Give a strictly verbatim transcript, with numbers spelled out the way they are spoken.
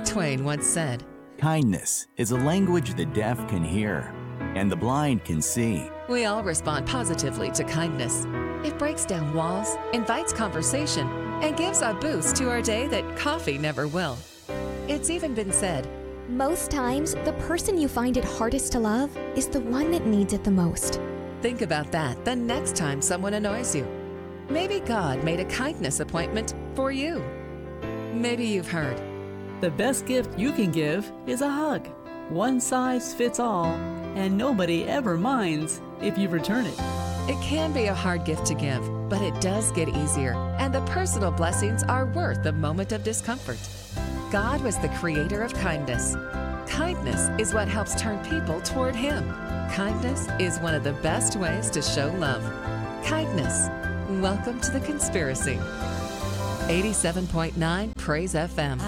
Twain once said, Kindness is a language the deaf can hear and the blind can see. We all respond positively to kindness. It breaks down walls, invites conversation, and gives a boost to our day that coffee never will. It's even been said, most times, the person you find it hardest to love is the one that needs it the most. Think about that the next time someone annoys you. Maybe God made a kindness appointment for you. Maybe you've heard, the best gift you can give is a hug. One size fits all, and nobody ever minds if you return it. It can be a hard gift to give, but it does get easier, and the personal blessings are worth the moment of discomfort. God was the creator of kindness. Kindness is what helps turn people toward Him. Kindness is one of the best ways to show love. Kindness. Welcome to The Conspiracy. eighty-seven point nine Praise F M.